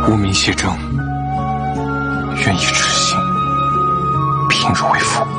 无名邪正，愿以痴心，聘汝为妇。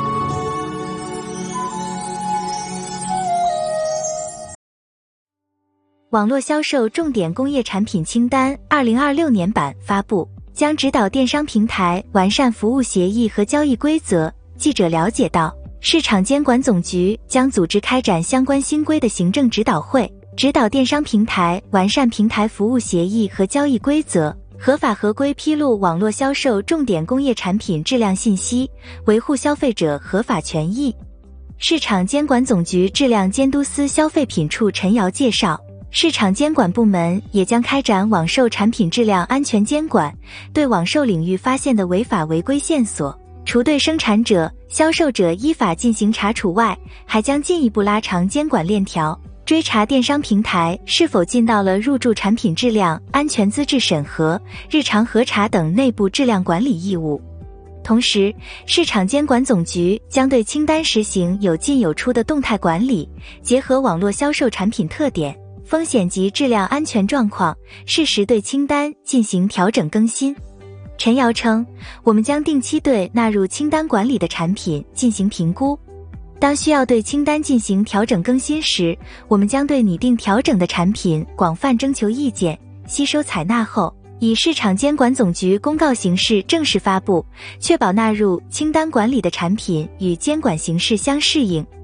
网络销售重点工业产品清单2026年版发布，将指导电商平台完善服务协议和交易规则。记者了解到，市场监管总局将组织开展相关新规的行政指导会，指导电商平台完善平台服务协议和交易规则，合法合规披露网络销售重点工业产品质量信息，维护消费者合法权益。市场监管总局质量监督司消费品处陈瑶介绍，市场监管部门也将开展网售产品质量安全监管，对网售领域发现的违法违规线索，除对生产者、销售者依法进行查处外，还将进一步拉长监管链条，追查电商平台是否尽到了入驻产品质量安全资质审核、日常核查等内部质量管理义务。同时，市场监管总局将对清单实行有进有出的动态管理，结合网络销售产品特点、风险及质量安全状况，适时对清单进行调整更新。陈瑶称，我们将定期对纳入清单管理的产品进行评估，当需要对清单进行调整更新时，我们将对拟定调整的产品广泛征求意见，吸收采纳后，以市场监管总局公告形式正式发布，确保纳入清单管理的产品与监管形式相适应，